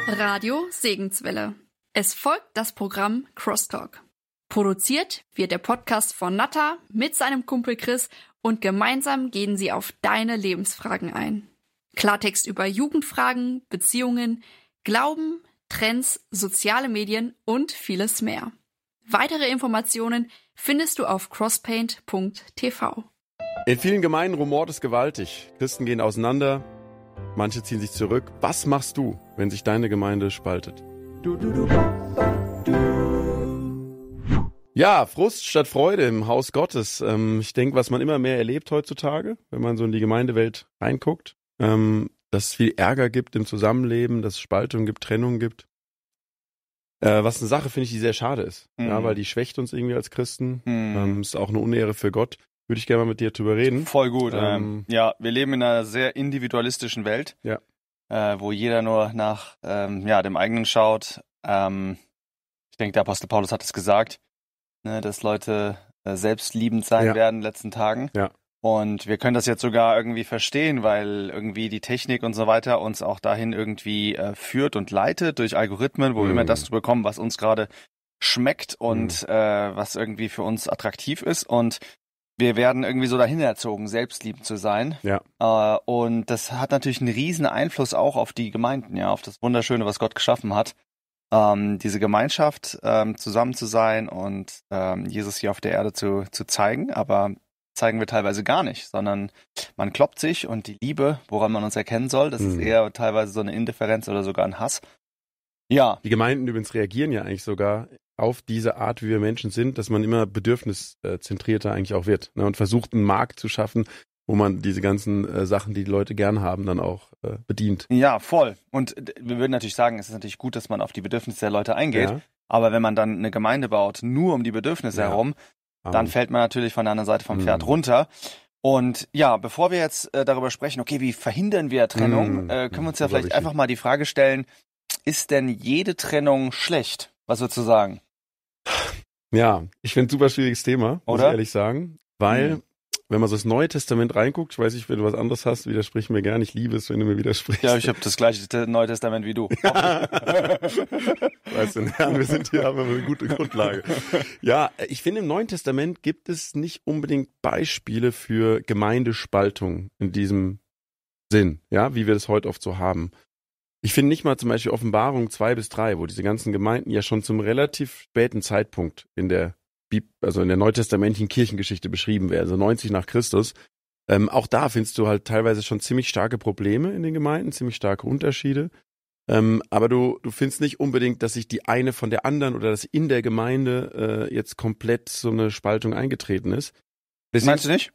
Radio Segenswelle. Es folgt das Programm Crosstalk. Produziert wird der Podcast von Natta mit seinem Kumpel Chris und gemeinsam gehen sie auf deine Lebensfragen ein. Klartext über Jugendfragen, Beziehungen, Glauben, Trends, soziale Medien und vieles mehr. Weitere Informationen findest du auf crosspaint.tv. In vielen Gemeinden rumort es gewaltig. Christen gehen auseinander, manche ziehen sich zurück. Was machst du, wenn sich deine Gemeinde spaltet? Ja, Frust statt Freude im Haus Gottes. Ich denke, was man immer mehr erlebt heutzutage, wenn man so in die Gemeindewelt reinguckt, dass es viel Ärger gibt im Zusammenleben, dass es Spaltung gibt, Trennung gibt. Was eine Sache, finde ich, die sehr schade ist. Ja, weil die schwächt uns irgendwie als Christen. Ist auch eine Unehre für Gott. Würde ich gerne mal mit dir drüber reden. Voll gut. Ja, wir leben in einer sehr individualistischen Welt, Ja. Wo jeder nur nach dem eigenen schaut. Ich denke, der Apostel Paulus hat es gesagt, ne, dass Leute selbstliebend sein werden in den letzten Tagen. Ja. Und wir können das jetzt sogar irgendwie verstehen, weil irgendwie die Technik und so weiter uns auch dahin irgendwie führt und leitet durch Algorithmen, wo wir immer das zu bekommen, was uns gerade schmeckt und was irgendwie für uns attraktiv ist. Und wir werden irgendwie so dahin erzogen, selbstliebend zu sein. Ja. Und das hat natürlich einen riesen Einfluss auch auf die Gemeinden, ja, auf das Wunderschöne, was Gott geschaffen hat. Diese Gemeinschaft zusammen zu sein und Jesus hier auf der Erde zu zeigen, aber zeigen wir teilweise gar nicht, sondern man kloppt sich und die Liebe, woran man uns erkennen soll, das ist eher teilweise so eine Indifferenz oder sogar ein Hass. Ja. Die Gemeinden übrigens reagieren ja eigentlich sogar auf diese Art, wie wir Menschen sind, dass man immer bedürfniszentrierter eigentlich auch wird, ne, und versucht, einen Markt zu schaffen, wo man diese ganzen Sachen, die Leute gern haben, dann auch bedient. Ja, voll. Und wir würden natürlich sagen, es ist natürlich gut, dass man auf die Bedürfnisse der Leute eingeht, aber wenn man dann eine Gemeinde baut, nur um die Bedürfnisse herum, dann fällt man natürlich von der anderen Seite vom Pferd runter. Und ja, bevor wir jetzt darüber sprechen, okay, wie verhindern wir Trennung, können wir uns ja vielleicht einfach mal die Frage stellen, ist denn jede Trennung schlecht? Was würdest du sagen? Ja, ich finde es ein super schwieriges Thema, muss ich ehrlich sagen, weil wenn man so das Neue Testament reinguckt, ich weiß nicht, wenn du was anderes hast, widersprich mir gern, ich liebe es, wenn du mir widersprichst. Ja, ich habe das gleiche Neue Testament wie du. Weißt du, wir sind hier, haben wir eine gute Grundlage. Ja, ich finde, im Neuen Testament gibt es nicht unbedingt Beispiele für Gemeindespaltung in diesem Sinn, ja, wie wir das heute oft so haben. Ich finde nicht mal zum Beispiel Offenbarung 2-3, wo diese ganzen Gemeinden ja schon zum relativ späten Zeitpunkt in der neutestamentlichen Kirchengeschichte beschrieben werden, also 90 nach Christus. Auch da findest du halt teilweise schon ziemlich starke Probleme in den Gemeinden, ziemlich starke Unterschiede. Aber du findest nicht unbedingt, dass sich die eine von der anderen oder dass in der Gemeinde jetzt komplett so eine Spaltung eingetreten ist. Deswegen, meinst du nicht?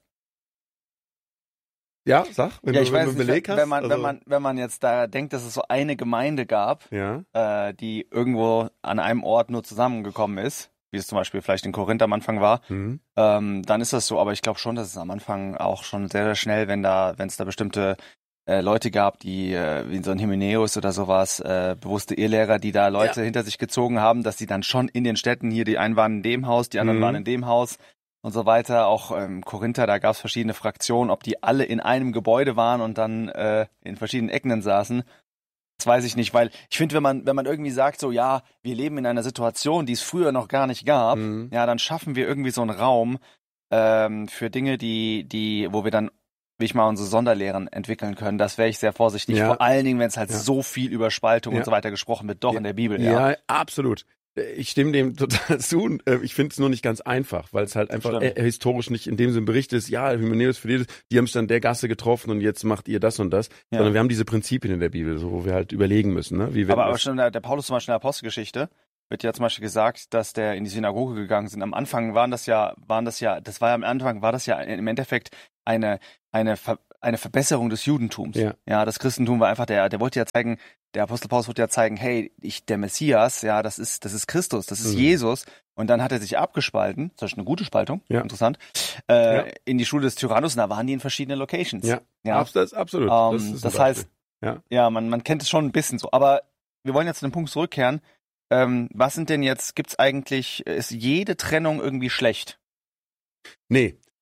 Ja, sag, wenn ja, du einen Beleg hast. Wenn man jetzt da denkt, dass es so eine Gemeinde gab, die irgendwo an einem Ort nur zusammengekommen ist, wie es zum Beispiel vielleicht in Korinth am Anfang war, dann ist das so. Aber ich glaube schon, dass es am Anfang auch schon sehr, sehr schnell, wenn es da bestimmte Leute gab, die wie so ein Hymenäus oder sowas, bewusste Irrlehrer, die da Leute hinter sich gezogen haben, dass die dann schon in den Städten hier, die einen waren in dem Haus, die anderen waren in dem Haus und so weiter. Auch Korinther, da gab es verschiedene Fraktionen, ob die alle in einem Gebäude waren und dann in verschiedenen Ecken saßen. Das weiß ich nicht, weil ich finde, wenn man irgendwie sagt, so ja, wir leben in einer Situation, die es früher noch gar nicht gab, ja, dann schaffen wir irgendwie so einen Raum für Dinge, wo wir dann, wie ich mal, unsere Sonderlehren entwickeln können. Das wäre ich sehr vorsichtig. Ja. Vor allen Dingen, wenn es halt so viel über Spaltung und so weiter gesprochen wird, doch in der Bibel. Ja, absolut. Ich stimme dem total zu. Ich finde es nur nicht ganz einfach, weil es halt einfach historisch nicht in dem Sinne berichtet ist, ja, Hymenäus, Philetus, die haben sich dann der Gasse getroffen und jetzt macht ihr das und das. Ja. Sondern wir haben diese Prinzipien in der Bibel, so, wo wir halt überlegen müssen. Ne? Aber schon der Paulus zum Beispiel in der Apostelgeschichte wird ja zum Beispiel gesagt, dass der in die Synagoge gegangen sind. Am Anfang war das ja im Endeffekt eine Verbesserung des Judentums. Ja, das Christentum war einfach der wollte ja zeigen, der Apostel Paulus wollte ja zeigen, hey, der Messias, ja, das ist Christus, das ist Jesus. Und dann hat er sich abgespalten, das ist eine gute Spaltung, interessant, in die Schule des Tyrannus, und da waren die in verschiedenen Locations. Ja. Absolut. Das heißt, man kennt es schon ein bisschen so. Aber wir wollen jetzt zu dem Punkt zurückkehren. Was sind denn jetzt, ist jede Trennung irgendwie schlecht? Nee.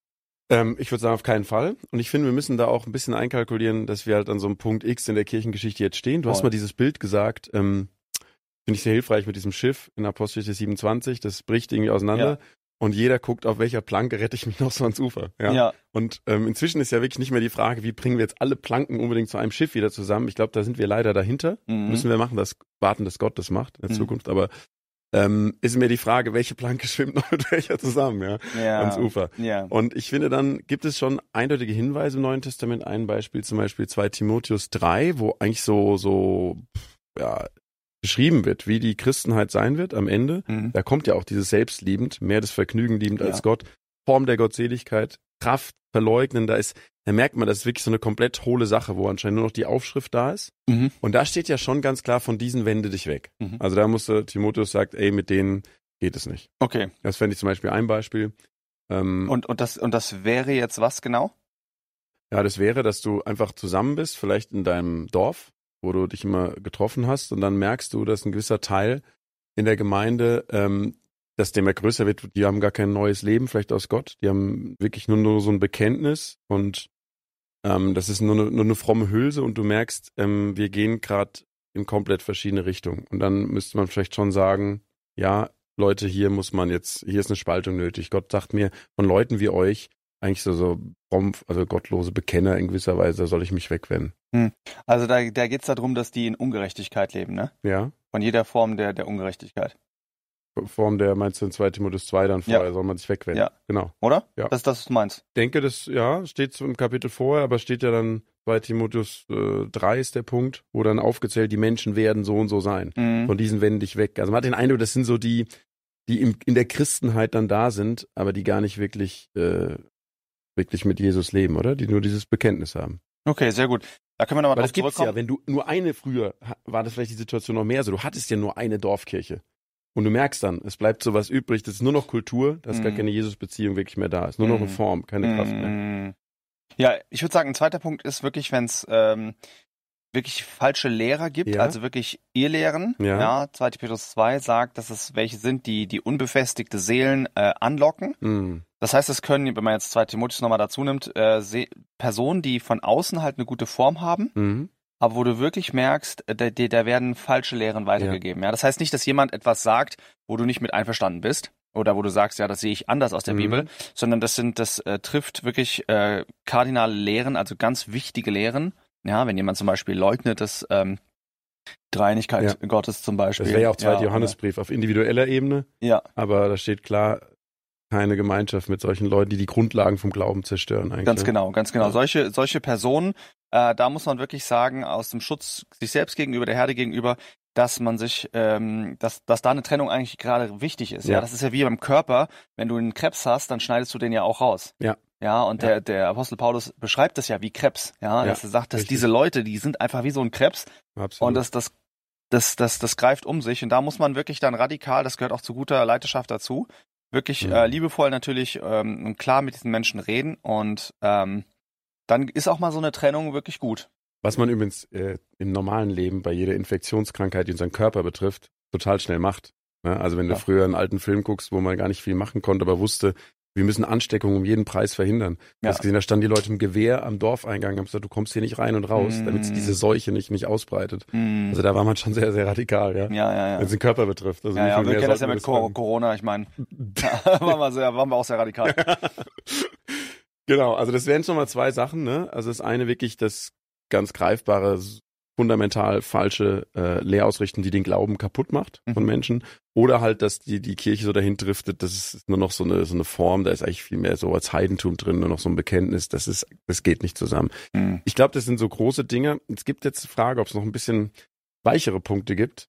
Ich würde sagen, auf keinen Fall. Und ich finde, wir müssen da auch ein bisschen einkalkulieren, dass wir halt an so einem Punkt X in der Kirchengeschichte jetzt stehen. Du hast mal dieses Bild gesagt, finde ich sehr hilfreich mit diesem Schiff in Apostelgeschichte 27, das bricht irgendwie auseinander. Ja. Und jeder guckt, auf welcher Planke rette ich mich noch so ans Ufer. Ja. Und inzwischen ist ja wirklich nicht mehr die Frage, wie bringen wir jetzt alle Planken unbedingt zu einem Schiff wieder zusammen. Ich glaube, da sind wir leider dahinter. Müssen wir warten, dass Gott das macht in der Zukunft. Aber ist mir die Frage, welche Planke schwimmt noch mit welcher zusammen, ans Ufer. Ja. Und ich finde, dann gibt es schon eindeutige Hinweise im Neuen Testament. Ein Beispiel, zum Beispiel 2 Timotheus 3, wo eigentlich so beschrieben wird, wie die Christenheit sein wird am Ende. Da kommt ja auch dieses Selbstliebend, mehr das Vergnügen liebend als Gott, Form der Gottseligkeit, Kraft verleugnen, da merkt man, das ist wirklich so eine komplett hohle Sache, wo anscheinend nur noch die Aufschrift da ist. Und da steht ja schon ganz klar, von diesen wende dich weg. Also da musste Timotheus sagt, mit denen geht es nicht. Okay. Das fände ich zum Beispiel ein Beispiel. Und das wäre jetzt was genau? Ja, das wäre, dass du einfach zusammen bist, vielleicht in deinem Dorf, wo du dich immer getroffen hast, und dann merkst du, dass ein gewisser Teil in der Gemeinde, dass der immer größer wird, die haben gar kein neues Leben, vielleicht aus Gott, die haben wirklich nur so ein Bekenntnis, und das ist nur eine fromme Hülse, und du merkst, wir gehen gerade in komplett verschiedene Richtungen, und dann müsste man vielleicht schon sagen, ja, Leute, hier ist eine Spaltung nötig. Gott sagt mir, von Leuten wie euch, eigentlich so fromm, also gottlose Bekenner in gewisser Weise, soll ich mich wegwenden. Also da geht es darum, dass die in Ungerechtigkeit leben, ne? Ja. Von jeder Form der Ungerechtigkeit. Form der, meinst du in 2 Timotheus 2 dann vorher, soll man sich wegwenden. Ja. Genau. Oder? Ja. Das ist das, was du meinst. Ich denke, das, steht so im Kapitel vorher, aber steht ja dann 2 Timotheus 3 ist der Punkt, wo dann aufgezählt, die Menschen werden so und so sein. Von diesen wenden dich weg. Also man hat den Eindruck, das sind so die in der Christenheit dann da sind, aber die gar nicht wirklich mit Jesus leben, oder? Die nur dieses Bekenntnis haben. Okay, sehr gut. Da können wir nochmal drauf zurückkommen. Ja, wenn du nur früher war das vielleicht die Situation noch mehr so, du hattest ja nur eine Dorfkirche. Und du merkst dann, es bleibt sowas übrig, das ist nur noch Kultur, dass gar keine Jesus-Beziehung wirklich mehr da ist. Nur noch eine Form, keine Kraft mehr. Ja, ich würde sagen, ein zweiter Punkt ist wirklich, wenn es wirklich falsche Lehrer gibt, also wirklich Irrlehren. Ja, 2 Petrus 2 sagt, dass es welche sind, die unbefestigte Seelen anlocken. Das heißt, es können, wenn man jetzt 2 Timotheus nochmal dazu nimmt, Personen, die von außen halt eine gute Form haben, aber wo du wirklich merkst, da werden falsche Lehren weitergegeben. Ja, das heißt nicht, dass jemand etwas sagt, wo du nicht mit einverstanden bist oder wo du sagst, ja, das sehe ich anders aus der Bibel, sondern das trifft wirklich kardinale Lehren, also ganz wichtige Lehren. Ja, wenn jemand zum Beispiel leugnet, dass Dreieinigkeit Gottes zum Beispiel. Das wäre ja auch 2. Johannesbrief auf individueller Ebene. Ja. Aber da steht klar, keine Gemeinschaft mit solchen Leuten, die die Grundlagen vom Glauben zerstören eigentlich. Ganz genau. Ja. Solche Personen, da muss man wirklich sagen, aus dem Schutz sich selbst gegenüber, der Herde gegenüber, dass man sich, dass da eine Trennung eigentlich gerade wichtig ist. Ja, das ist ja wie beim Körper, wenn du einen Krebs hast, dann schneidest du den ja auch raus. Ja. Ja, und der Apostel Paulus beschreibt das ja wie Krebs. Ja, dass er sagt, dass diese Leute, die sind einfach wie so ein Krebs. Absolut. Und das greift um sich. Und da muss man wirklich dann radikal, das gehört auch zu guter Leiterschaft dazu, wirklich liebevoll natürlich und klar mit diesen Menschen reden. Und dann ist auch mal so eine Trennung wirklich gut. Was man übrigens im normalen Leben bei jeder Infektionskrankheit, die unseren Körper betrifft, total schnell macht. Ne? Also wenn du früher einen alten Film guckst, wo man gar nicht viel machen konnte, aber wusste, wir müssen Ansteckungen um jeden Preis verhindern. Du hast gesehen, da standen die Leute im Gewehr am Dorfeingang und haben gesagt, du kommst hier nicht rein und raus, damit sich diese Seuche nicht ausbreitet. Also da war man schon sehr, sehr radikal, ja. Wenn es den Körper betrifft. Also wir kennen das ja mit Corona, ich meine, waren wir auch sehr radikal. Genau, also das wären schon mal 2 Sachen, ne? Also das eine wirklich das ganz greifbare, fundamental falsche Lehrausrichten, die den Glauben kaputt macht von Menschen. Oder halt, dass die Kirche so dahin driftet, das ist nur noch so eine Form, da ist eigentlich viel mehr so als Heidentum drin, nur noch so ein Bekenntnis, das geht nicht zusammen. Ich glaube, das sind so große Dinge. Es gibt jetzt die Frage, ob es noch ein bisschen weichere Punkte gibt.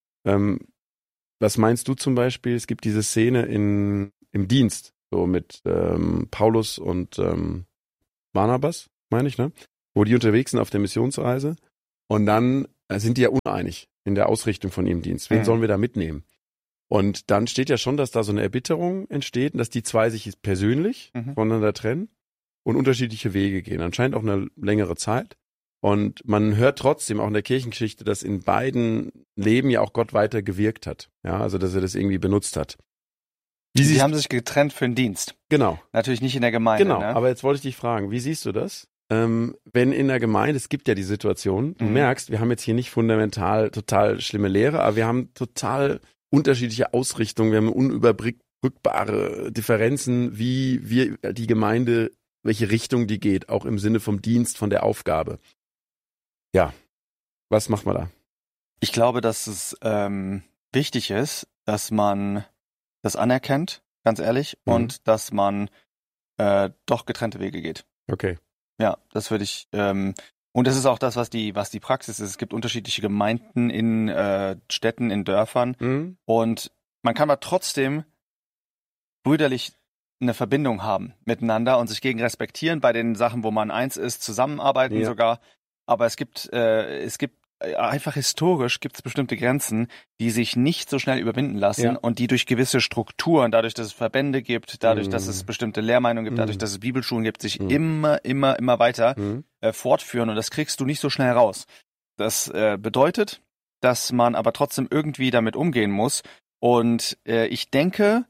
Was meinst du zum Beispiel? Es gibt diese Szene im Dienst, so mit Paulus und Barnabas, meine ich, ne? Wo die unterwegs sind auf der Missionsreise. Und dann sind die ja uneinig in der Ausrichtung von ihrem Dienst. Wen sollen wir da mitnehmen? Und dann steht ja schon, dass da so eine Erbitterung entsteht und dass die 2 sich persönlich voneinander trennen und unterschiedliche Wege gehen. Anscheinend auch eine längere Zeit. Und man hört trotzdem auch in der Kirchengeschichte, dass in beiden Leben ja auch Gott weiter gewirkt hat. Ja, also dass er das irgendwie benutzt hat. Die haben sich getrennt für den Dienst. Genau. Natürlich nicht in der Gemeinde. Genau, ne? aber jetzt wollte ich dich fragen, wie siehst du das? Wenn in der Gemeinde, es gibt ja die Situation, du merkst, wir haben jetzt hier nicht fundamental total schlimme Lehre, aber wir haben total unterschiedliche Ausrichtungen, wir haben unüberbrückbare Differenzen, wie wir die Gemeinde, welche Richtung die geht, auch im Sinne vom Dienst, von der Aufgabe. Ja, was macht man da? Ich glaube, dass es wichtig ist, dass man das anerkennt, ganz ehrlich, und dass man doch getrennte Wege geht. Okay. Ja, das würde ich, und das ist auch das, was die Praxis ist. Es gibt unterschiedliche Gemeinden in Städten, in Dörfern, und man kann aber trotzdem brüderlich eine Verbindung haben miteinander und sich gegen respektieren bei den Sachen, wo man eins ist, zusammenarbeiten sogar. Aber es gibt einfach historisch gibt es bestimmte Grenzen, die sich nicht so schnell überwinden lassen und die durch gewisse Strukturen, dadurch, dass es Verbände gibt, dadurch, dass es bestimmte Lehrmeinungen gibt, dadurch, dass es Bibelschulen gibt, sich immer weiter fortführen, und das kriegst du nicht so schnell raus. Das bedeutet, dass man aber trotzdem irgendwie damit umgehen muss, und ich denke,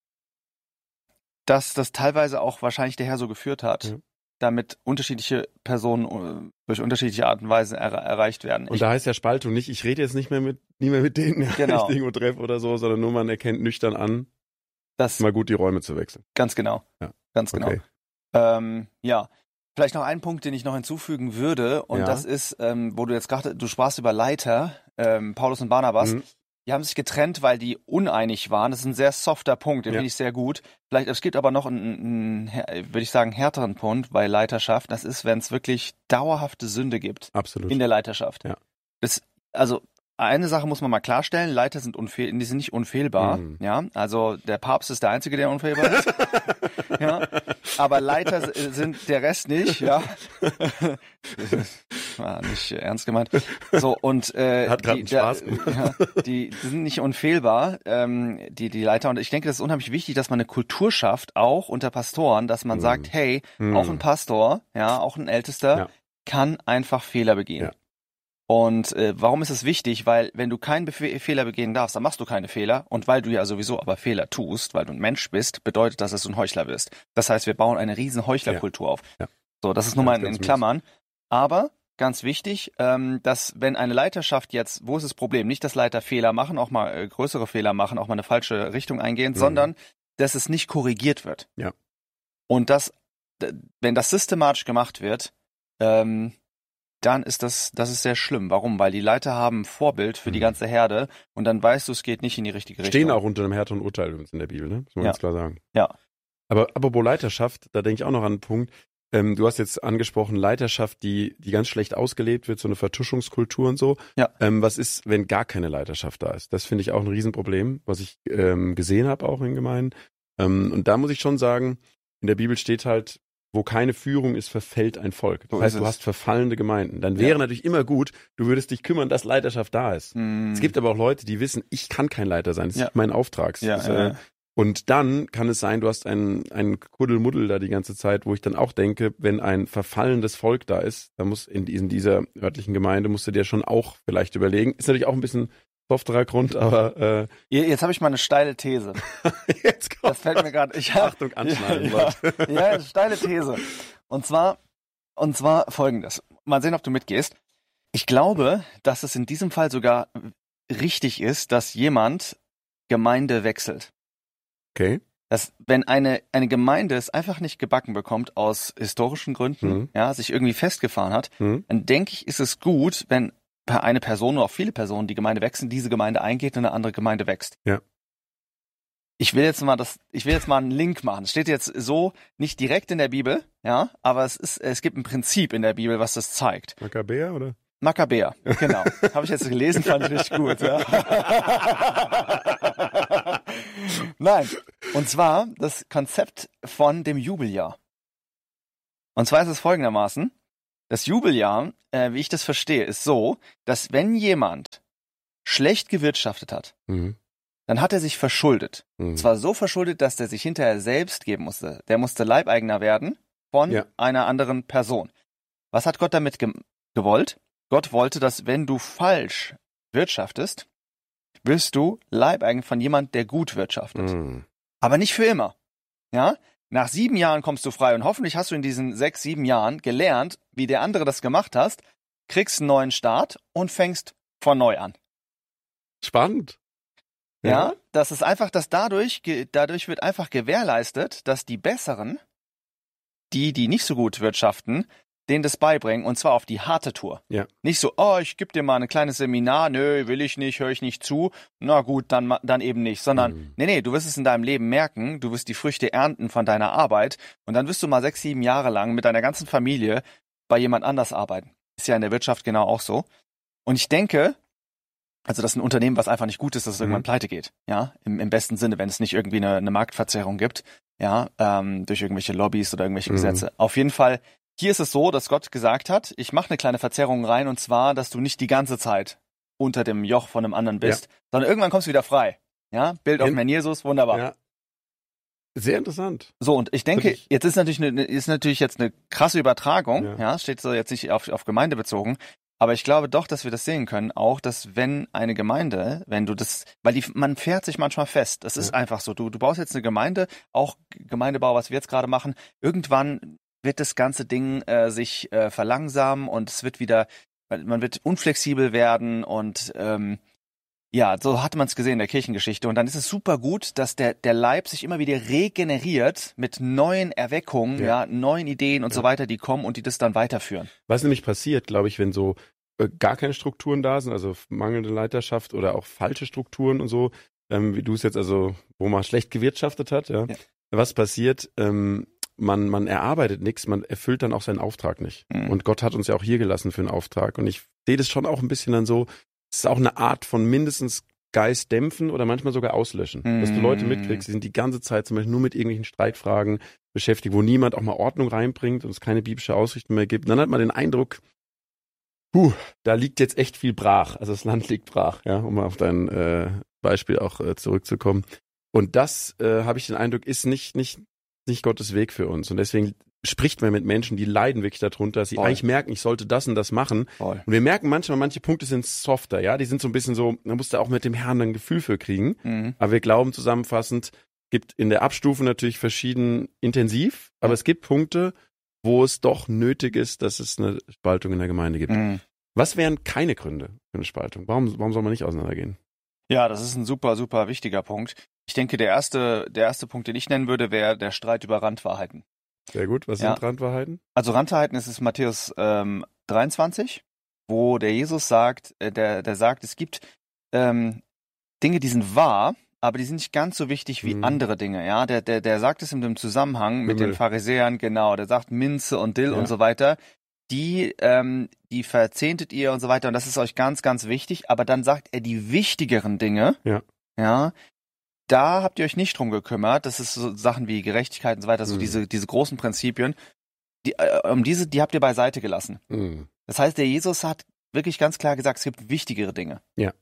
dass das teilweise auch wahrscheinlich der Herr so geführt hat, damit unterschiedliche Personen durch unterschiedliche Art und Weise erreicht werden. Und da heißt ja Spaltung nicht, ich rede jetzt nicht mehr mit denen, genau. ich irgendwo treffe oder so, sondern nur man erkennt nüchtern an, das mal gut die Räume zu wechseln. Ganz genau. Ja. Ganz genau. Okay. Vielleicht noch einen Punkt, den ich noch hinzufügen würde, und das ist, wo du jetzt gerade, du sprachst über Leiter, Paulus und Barnabas. Die haben sich getrennt, weil die uneinig waren. Das ist ein sehr softer Punkt, den finde ich sehr gut. Es gibt aber noch einen, würde ich sagen, härteren Punkt bei Leiterschaft. Das ist, wenn es wirklich dauerhafte Sünde gibt. Absolut. In der Leiterschaft. Ja. Also eine Sache muss man mal klarstellen: Leiter sind die sind nicht unfehlbar. Ja, also der Papst ist der Einzige, der unfehlbar ist. Ja, aber Leiter sind der Rest nicht. Ja, war nicht ernst gemeint. So, und hat gerade Spaß gemacht. Die sind nicht unfehlbar, die Leiter. Und ich denke, das ist unheimlich wichtig, dass man eine Kultur schafft, auch unter Pastoren, dass man sagt, hey, auch ein Pastor, auch ein Ältester, kann einfach Fehler begehen. Ja. Und warum ist es wichtig? Weil wenn du keinen Fehler begehen darfst, dann machst du keine Fehler. Und weil du ja sowieso aber Fehler tust, weil du ein Mensch bist, bedeutet das, dass du ein Heuchler bist. Das heißt, wir bauen eine riesen Heuchlerkultur auf. Ja. So, das ist nur mal in Klammern. Aber ganz wichtig, dass wenn eine Leiterschaft jetzt, wo ist das Problem? Nicht, dass Leiter Fehler machen, auch mal größere Fehler machen, auch mal eine falsche Richtung eingehen, sondern dass es nicht korrigiert wird. Ja. Und wenn das systematisch gemacht wird, dann ist das ist sehr schlimm. Warum? Weil die Leiter haben ein Vorbild für die ganze Herde, und dann weißt du, es geht nicht in die richtige Richtung. Stehen auch unter einem härteren Urteil in der Bibel, ne? Muss man ganz klar sagen. Ja. Aber apropos Leiterschaft, da denke ich auch noch an einen Punkt. Du hast jetzt angesprochen, Leiterschaft, die ganz schlecht ausgelebt wird, so eine Vertuschungskultur und so. Ja. Was ist, wenn gar keine Leiterschaft da ist? Das finde ich auch ein Riesenproblem, was ich gesehen habe auch in Gemeinden. Und da muss ich schon sagen, in der Bibel steht halt, wo keine Führung ist, verfällt ein Volk. Das heißt, du hast verfallende Gemeinden. Dann wäre natürlich immer gut, du würdest dich kümmern, dass Leiterschaft da ist. Es gibt aber auch Leute, die wissen, ich kann kein Leiter sein. Das ist nicht mein Auftrag. Und dann kann es sein, du hast einen Kuddelmuddel da die ganze Zeit, wo ich dann auch denke, wenn ein verfallendes Volk da ist, da muss in dieser örtlichen Gemeinde, musst du dir schon auch vielleicht überlegen. Ist natürlich auch ein bisschen softerer Grund, aber jetzt habe ich mal eine steile These. Jetzt kommt das fällt mir gerade. Achtung, anschneiden. Ja, steile These. Und zwar Folgendes. Mal sehen, ob du mitgehst. Ich glaube, dass es in diesem Fall sogar richtig ist, dass jemand Gemeinde wechselt. Okay. Dass, wenn eine Gemeinde es einfach nicht gebacken bekommt, aus historischen Gründen, sich irgendwie festgefahren hat, dann denke ich, ist es gut, wenn eine Person oder auch viele Personen die Gemeinde wechseln, diese Gemeinde eingeht und eine andere Gemeinde wächst. Ja. Ich will jetzt mal einen Link machen. Es steht jetzt so nicht direkt in der Bibel, aber es gibt ein Prinzip in der Bibel, was das zeigt. Makkabäer, oder? Makkabäer, genau. Habe ich jetzt gelesen, fand ich richtig gut. Ja. Nein, und zwar das Konzept von dem Jubeljahr. Und zwar ist es folgendermaßen: Das Jubeljahr, wie ich das verstehe, ist so, dass wenn jemand schlecht gewirtschaftet hat, dann hat er sich verschuldet. Und zwar so verschuldet, dass der sich hinterher selbst geben musste. Der musste Leibeigner werden von einer anderen Person. Was hat Gott damit gewollt? Gott wollte, dass wenn du falsch wirtschaftest, wirst du Leibeigner von jemand, der gut wirtschaftet. Aber nicht für immer. Ja? Nach 7 Jahren kommst du frei und hoffentlich hast du in diesen 6, 7 Jahren gelernt, wie der andere das gemacht hast, kriegst einen neuen Start und fängst von neu an. Spannend. Ja, das ist einfach, dass dadurch wird einfach gewährleistet, dass die Besseren, die nicht so gut wirtschaften, denen das beibringen, und zwar auf die harte Tour. Ja. Nicht so, ich gebe dir mal ein kleines Seminar, nö, will ich nicht, höre ich nicht zu, na gut, dann eben nicht, sondern, nee, du wirst es in deinem Leben merken, du wirst die Früchte ernten von deiner Arbeit und dann wirst du mal 6, 7 Jahre lang mit deiner ganzen Familie bei jemand anders arbeiten. Ist ja in der Wirtschaft genau auch so. Und ich denke, also das ist ein Unternehmen, was einfach nicht gut ist, dass es irgendwann pleite geht, ja, im besten Sinne, wenn es nicht irgendwie eine Marktverzerrung gibt, ja, durch irgendwelche Lobbys oder irgendwelche Gesetze. Auf jeden Fall, hier ist es so, dass Gott gesagt hat, ich mache eine kleine Verzerrung rein, und zwar, dass du nicht die ganze Zeit unter dem Joch von einem anderen bist, sondern irgendwann kommst du wieder frei, ja, Bild auf mein Jesus, wunderbar. Ja. Sehr interessant. So, und ich denke, jetzt ist natürlich jetzt eine krasse Übertragung, ja, steht so jetzt nicht auf Gemeinde bezogen, aber ich glaube doch, dass wir das sehen können, auch, dass wenn eine Gemeinde, wenn du das, weil man fährt sich manchmal fest, das ist einfach so, du baust jetzt eine Gemeinde, auch Gemeindebau, was wir jetzt gerade machen, irgendwann wird das ganze Ding sich verlangsamen und es wird wieder, man wird unflexibel werden und ja, so hat man es gesehen in der Kirchengeschichte. Und dann ist es super gut, dass der Leib sich immer wieder regeneriert mit neuen Erweckungen, neuen Ideen und so weiter, die kommen und die das dann weiterführen. Was nämlich passiert, glaube ich, wenn so gar keine Strukturen da sind, also mangelnde Leiterschaft oder auch falsche Strukturen und so, wie du es jetzt, also wo man schlecht gewirtschaftet hat, was passiert? Man erarbeitet nichts, man erfüllt dann auch seinen Auftrag nicht. Und Gott hat uns ja auch hier gelassen für einen Auftrag. Und ich sehe das schon auch ein bisschen dann so, es ist auch eine Art von mindestens Geist dämpfen oder manchmal sogar auslöschen. Dass du Leute mitkriegst, die sind die ganze Zeit zum Beispiel nur mit irgendwelchen Streitfragen beschäftigt, wo niemand auch mal Ordnung reinbringt und es keine biblische Ausrichtung mehr gibt. Und dann hat man den Eindruck, da liegt jetzt echt viel brach. Also das Land liegt brach, ja, um mal auf dein Beispiel auch zurückzukommen. Und das, habe ich den Eindruck, ist nicht Gottes Weg für uns. Und deswegen spricht man mit Menschen, die leiden wirklich darunter, dass sie eigentlich merken, ich sollte das und das machen. Und wir merken manchmal, manche Punkte sind softer, ja, die sind so ein bisschen so, man muss da auch mit dem Herrn ein Gefühl für kriegen. Aber wir glauben zusammenfassend, gibt in der Abstufe natürlich verschieden intensiv, aber es gibt Punkte, wo es doch nötig ist, dass es eine Spaltung in der Gemeinde gibt. Was wären keine Gründe für eine Spaltung? Warum soll man nicht auseinandergehen? Ja, das ist ein super, super wichtiger Punkt. Ich denke, der erste Punkt, den ich nennen würde, wäre der Streit über Randwahrheiten. Sehr gut. Was sind Randwahrheiten? Also Randwahrheiten ist Matthäus 23, wo der Jesus sagt, der sagt, es gibt Dinge, die sind wahr, aber die sind nicht ganz so wichtig wie andere Dinge. Ja, der sagt es in dem Zusammenhang mit den Pharisäern, genau. Der sagt Minze und Dill und so weiter. Die verzehntet ihr und so weiter und das ist euch ganz, ganz wichtig. Aber dann sagt er die wichtigeren Dinge. Ja. Da habt ihr euch nicht drum gekümmert. Das ist so Sachen wie Gerechtigkeit und so weiter, so diese großen Prinzipien. Die habt ihr beiseite gelassen. Das heißt, der Jesus hat wirklich ganz klar gesagt, es gibt wichtigere Dinge. Ja.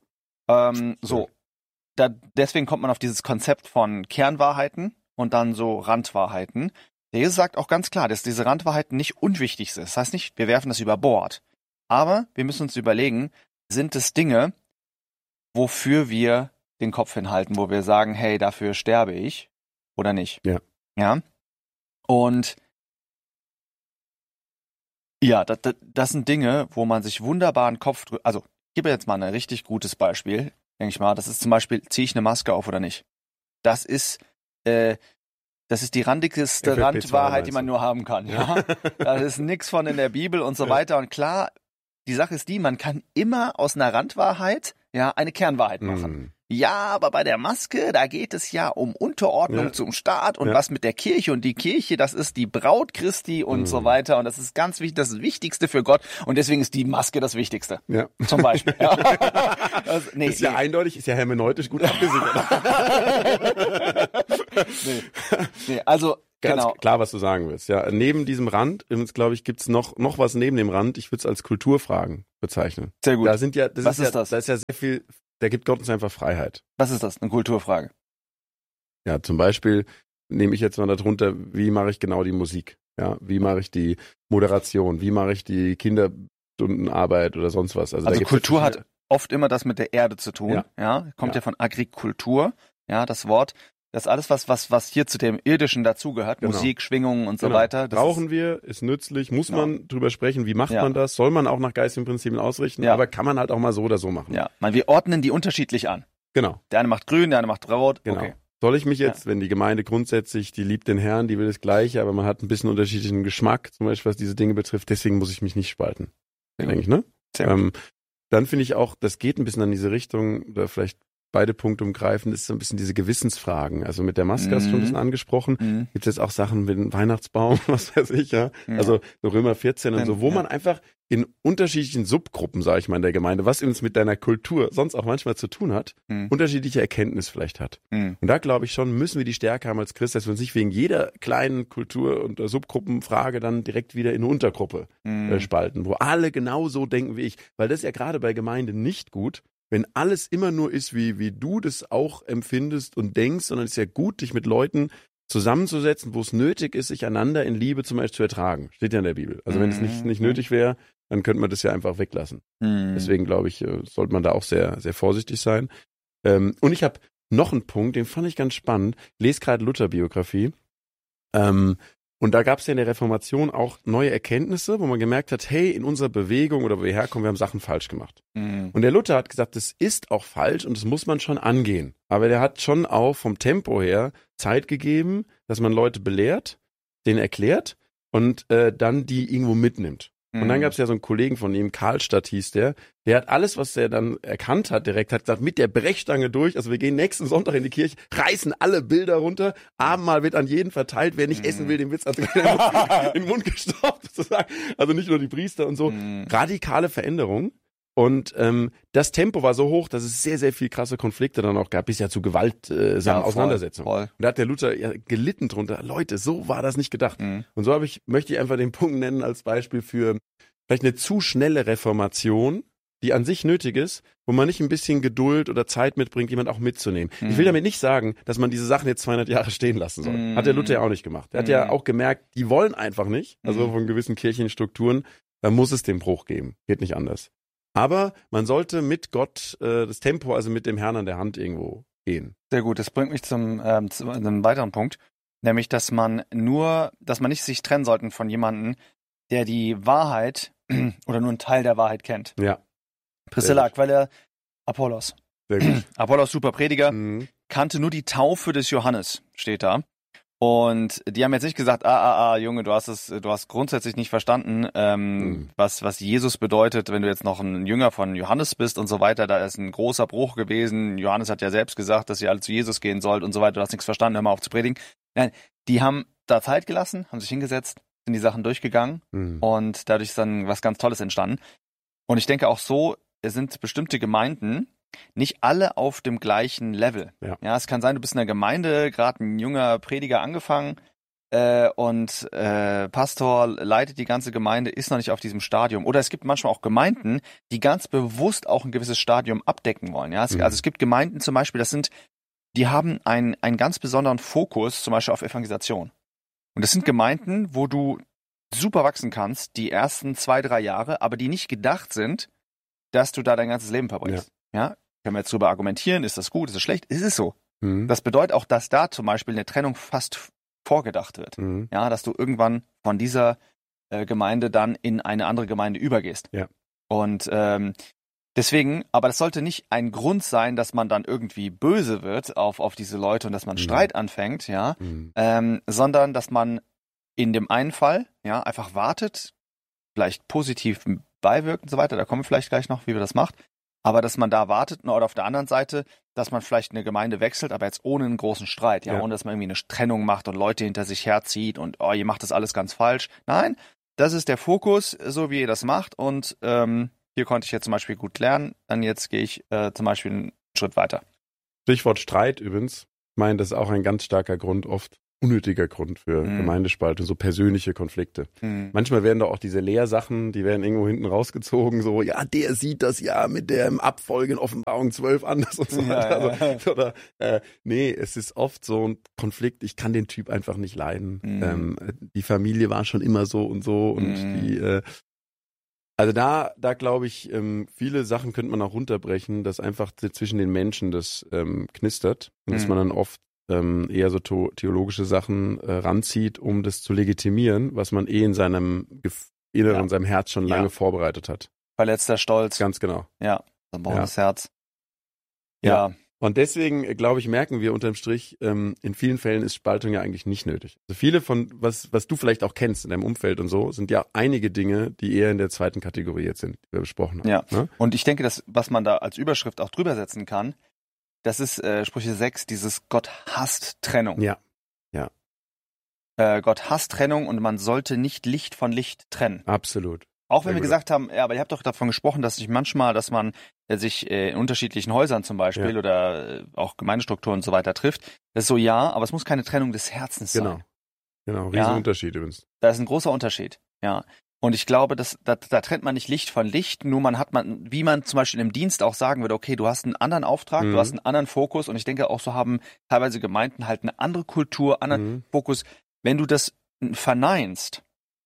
Deswegen kommt man auf dieses Konzept von Kernwahrheiten und dann so Randwahrheiten. Der Jesus sagt auch ganz klar, dass diese Randwahrheiten nicht unwichtig sind. Das heißt nicht, wir werfen das über Bord. Aber wir müssen uns überlegen, sind es Dinge, wofür wir den Kopf hinhalten, wo wir sagen, hey, dafür sterbe ich oder nicht. Ja. Und ja, das sind Dinge, wo man sich wunderbar einen Kopf drückt. Also, ich gebe jetzt mal ein richtig gutes Beispiel, denke ich mal. Das ist zum Beispiel, ziehe ich eine Maske auf oder nicht? Das ist die randigste Randwahrheit, die man nur haben kann. Ja? Das ist nix von in der Bibel und so weiter. Und klar, die Sache ist man kann immer aus einer Randwahrheit eine Kernwahrheit machen. Ja, aber bei der Maske, da geht es ja um Unterordnung zum Staat und was mit der Kirche. Und die Kirche, das ist die Braut Christi und so weiter. Und das ist ganz wichtig, das ist das Wichtigste für Gott. Und deswegen ist die Maske das Wichtigste. Ja. Zum Beispiel. Ist ja eindeutig, ist ja hermeneutisch gut abgesichert. Also ganz klar, was du sagen willst. Ja, neben diesem Rand, glaube ich, gibt's noch was neben dem Rand. Ich würde es als Kulturfragen bezeichnen. Sehr gut. Da ist ja sehr viel. Da gibt Gott uns einfach Freiheit. Was ist das? Eine Kulturfrage? Ja, zum Beispiel nehme ich jetzt mal darunter, wie mache ich genau die Musik? Ja, wie mache ich die Moderation? Wie mache ich die Kinderstundenarbeit oder sonst was? Also Kultur hat oft immer das mit der Erde zu tun. Ja, kommt ja von Agrikultur, das Wort. Das ist alles, was hier zu dem Irdischen dazugehört. Genau. Musik, Schwingungen und so weiter. Das brauchen wir, ist nützlich, muss man drüber sprechen, wie macht man das? Soll man auch nach geistigen Prinzipien ausrichten, aber kann man halt auch mal so oder so machen. Ja, wir ordnen die unterschiedlich an. Genau. Der eine macht grün, der andere macht rot. Genau. Okay. Soll ich mich jetzt, wenn die Gemeinde grundsätzlich, die liebt den Herrn, die will das Gleiche, aber man hat ein bisschen unterschiedlichen Geschmack, zum Beispiel was diese Dinge betrifft, deswegen muss ich mich nicht spalten. Denke ich, ne? Sehr gut. Dann finde ich auch, das geht ein bisschen in diese Richtung, oder vielleicht beide Punkte umgreifen, ist so ein bisschen diese Gewissensfragen. Also mit der Maske hast du schon ein bisschen angesprochen. Gibt es jetzt auch Sachen mit dem Weihnachtsbaum, was weiß ich, ja. Also so Römer 14 und so, wo man einfach in unterschiedlichen Subgruppen, sage ich mal, in der Gemeinde, was uns mit deiner Kultur sonst auch manchmal zu tun hat, unterschiedliche Erkenntnis vielleicht hat. Und da glaube ich schon, müssen wir die Stärke haben als Christ, dass wir uns nicht wegen jeder kleinen Kultur- und Subgruppenfrage dann direkt wieder in eine Untergruppe spalten, wo alle genau so denken wie ich. Weil das ist ja gerade bei Gemeinde nicht gut, wenn alles immer nur ist, wie du das auch empfindest und denkst, sondern es ist ja gut, dich mit Leuten zusammenzusetzen, wo es nötig ist, sich einander in Liebe zum Beispiel zu ertragen. Steht ja in der Bibel. Also wenn es nicht nötig wäre, dann könnte man das ja einfach weglassen. Deswegen glaube ich, sollte man da auch sehr, sehr vorsichtig sein. Und ich habe noch einen Punkt, den fand ich ganz spannend. Ich lese gerade Luther-Biografie. Und da gab es ja in der Reformation auch neue Erkenntnisse, wo man gemerkt hat, hey, in unserer Bewegung oder wo wir herkommen, wir haben Sachen falsch gemacht. Und der Luther hat gesagt, das ist auch falsch und das muss man schon angehen. Aber der hat schon auch vom Tempo her Zeit gegeben, dass man Leute belehrt, denen erklärt und dann die irgendwo mitnimmt. Und dann gab es ja so einen Kollegen von ihm, Karlstadt hieß der hat alles, was er dann erkannt hat, direkt hat gesagt, mit der Brechstange durch, also wir gehen nächsten Sonntag in die Kirche, reißen alle Bilder runter, Abendmahl wird an jeden verteilt, wer nicht essen will, dem wird's also in den Mund gestopft, sozusagen. Also nicht nur die Priester und so. Radikale Veränderung. Und das Tempo war so hoch, dass es sehr, sehr viel krasse Konflikte dann auch gab, bis ja zu gewaltsamen Auseinandersetzungen. Voll. Und da hat der Luther ja gelitten drunter. Leute, so war das nicht gedacht. Und so möchte ich einfach den Punkt nennen als Beispiel für vielleicht eine zu schnelle Reformation, die an sich nötig ist, wo man nicht ein bisschen Geduld oder Zeit mitbringt, jemand auch mitzunehmen. Ich will damit nicht sagen, dass man diese Sachen jetzt 200 Jahre stehen lassen soll. Hat der Luther ja auch nicht gemacht. Er hat ja auch gemerkt, die wollen einfach nicht, also von gewissen kirchlichen Strukturen, da muss es den Bruch geben. Geht nicht anders. Aber man sollte mit Gott das Tempo, also mit dem Herrn an der Hand irgendwo gehen. Sehr gut, das bringt mich zu einem weiteren Punkt, nämlich, dass man nicht sich trennen sollten von jemandem, der die Wahrheit oder nur einen Teil der Wahrheit kennt. Ja. Priscilla, Quelle, Apollos. Sehr gut. Apollos, super Prediger, kannte nur die Taufe des Johannes, steht da. Und die haben jetzt nicht gesagt, Junge, du hast grundsätzlich nicht verstanden, was Jesus bedeutet, wenn du jetzt noch ein Jünger von Johannes bist und so weiter. Da ist ein großer Bruch gewesen. Johannes hat ja selbst gesagt, dass ihr alle zu Jesus gehen sollt und so weiter. Du hast nichts verstanden, hör mal auf zu predigen. Nein, die haben da Zeit gelassen, haben sich hingesetzt, sind die Sachen durchgegangen und dadurch ist dann was ganz Tolles entstanden. Und ich denke auch so, es sind bestimmte Gemeinden, nicht alle auf dem gleichen Level. Ja, es kann sein, du bist in der Gemeinde, gerade ein junger Prediger angefangen und Pastor leitet die ganze Gemeinde, ist noch nicht auf diesem Stadium. Oder es gibt manchmal auch Gemeinden, die ganz bewusst auch ein gewisses Stadium abdecken wollen. Ja, also es gibt Gemeinden zum Beispiel, die haben einen ganz besonderen Fokus, zum Beispiel auf Evangelisation. Und das sind Gemeinden, wo du super wachsen kannst, die ersten 2-3 Jahre, aber die nicht gedacht sind, dass du da dein ganzes Leben verbringst. Ja, können wir jetzt drüber argumentieren, ist das gut, ist das schlecht? Ist es so. Das bedeutet auch, dass da zum Beispiel eine Trennung fast vorgedacht wird. Ja, dass du irgendwann von dieser Gemeinde dann in eine andere Gemeinde übergehst. Ja. Und deswegen, aber das sollte nicht ein Grund sein, dass man dann irgendwie böse wird auf diese Leute und dass man Streit anfängt, ja, sondern dass man in dem einen Fall ja einfach wartet, vielleicht positiv beiwirkt und so weiter, da kommen wir vielleicht gleich noch, wie wir das macht, aber dass man da wartet oder auf der anderen Seite, dass man vielleicht eine Gemeinde wechselt, aber jetzt ohne einen großen Streit, ja, ohne dass man irgendwie eine Trennung macht und Leute hinter sich herzieht und ihr macht das alles ganz falsch. Nein, das ist der Fokus, so wie ihr das macht und hier konnte ich jetzt zum Beispiel gut lernen, dann jetzt gehe ich zum Beispiel einen Schritt weiter. Stichwort Streit übrigens, ich meine, das ist auch ein ganz starker Grund, oft unnötiger Grund für Gemeindespaltung, so persönliche Konflikte. Manchmal werden da auch diese Lehrsachen, die werden irgendwo hinten rausgezogen, so, ja, der sieht das ja mit der Abfolge in Offenbarung 12 anders und so weiter. Also, oder, nee, es ist oft so ein Konflikt, ich kann den Typ einfach nicht leiden. Die Familie war schon immer so und die, also da glaube ich, viele Sachen könnte man auch runterbrechen, dass einfach zwischen den Menschen das knistert und dass man dann oft eher so theologische Sachen ranzieht, um das zu legitimieren, was man in seinem Inneren, in seinem Herz schon lange vorbereitet hat. Verletzter Stolz. Ganz genau. Ja, zerbrochenes Herz. Ja. Und deswegen, glaube ich, merken wir unterm Strich, in vielen Fällen ist Spaltung ja eigentlich nicht nötig. Also viele von, was du vielleicht auch kennst in deinem Umfeld und so, sind ja einige Dinge, die eher in der zweiten Kategorie jetzt sind, die wir besprochen haben. Ja, ne? Und ich denke, dass, was man da als Überschrift auch drüber setzen kann, das ist Sprüche 6, dieses Gott hasst Trennung. Ja. Gott hasst Trennung und man sollte nicht Licht von Licht trennen. Absolut. Auch wenn wir gesagt haben, aber ihr habt doch davon gesprochen, dass man sich in unterschiedlichen Häusern zum Beispiel oder auch Gemeindestrukturen und so weiter trifft. Das ist so, aber es muss keine Trennung des Herzens sein. Genau, Riesenunterschied übrigens. Da ist ein großer Unterschied, ja. Und ich glaube, da trennt man nicht Licht von Licht, nur wie man zum Beispiel im Dienst auch sagen würde, okay, du hast einen anderen Auftrag, du hast einen anderen Fokus und ich denke auch so haben teilweise Gemeinden halt eine andere Kultur, anderen Fokus. Wenn du das verneinst,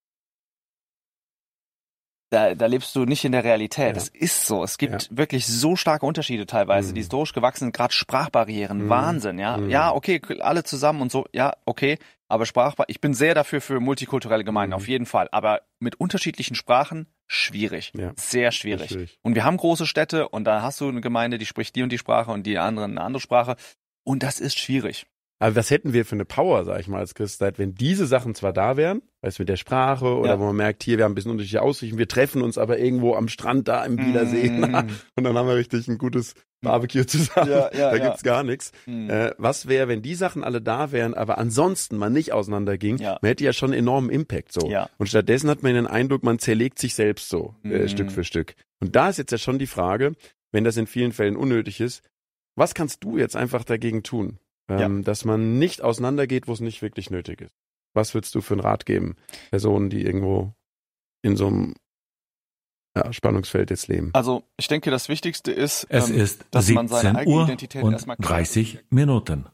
da lebst du nicht in der Realität. Ja. Das ist so. Es gibt wirklich so starke Unterschiede teilweise, die historisch gewachsen sind, gerade Sprachbarrieren, Wahnsinn, ja. Ja, okay, alle zusammen und so, ja, okay, aber ich bin sehr dafür für multikulturelle Gemeinden, auf jeden Fall, aber mit unterschiedlichen Sprachen schwierig, sehr schwierig. Und wir haben große Städte und da hast du eine Gemeinde, die spricht die und die Sprache und die andere eine andere Sprache und das ist schwierig. Aber was hätten wir für eine Power, sag ich mal, als Christheit, wenn diese Sachen zwar da wären, weißt du, mit der Sprache oder wo man merkt, hier, wir haben ein bisschen unterschiedliche Aussichten, wir treffen uns aber irgendwo am Strand da im Bielersee und dann haben wir richtig ein gutes Barbecue zusammen, da gibt's gar nichts. Was wäre, wenn die Sachen alle da wären, aber ansonsten man nicht auseinanderging, man hätte ja schon einen enormen Impact so. Ja. Und stattdessen hat man den Eindruck, man zerlegt sich selbst so, Stück für Stück. Und da ist jetzt ja schon die Frage, wenn das in vielen Fällen unnötig ist, was kannst du jetzt einfach dagegen tun? Dass man nicht auseinandergeht, wo es nicht wirklich nötig ist. Was würdest du für einen Rat geben? Personen, die irgendwo in so einem Spannungsfeld jetzt leben. Also ich denke, das Wichtigste ist, es ist dass man seine eigene Identität und erstmal 30 Minuten.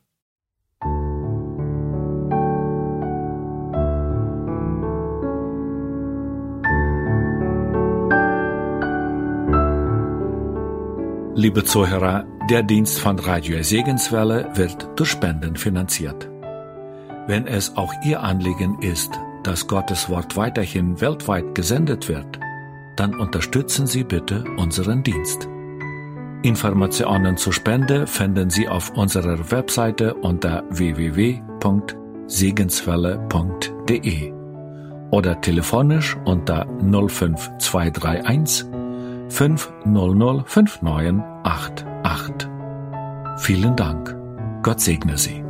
Liebe Zuhörer, der Dienst von Radio Segenswelle wird durch Spenden finanziert. Wenn es auch Ihr Anliegen ist, dass Gottes Wort weiterhin weltweit gesendet wird, dann unterstützen Sie bitte unseren Dienst. Informationen zur Spende finden Sie auf unserer Webseite unter www.segenswelle.de oder telefonisch unter 05231 500 5988. Vielen Dank. Gott segne Sie.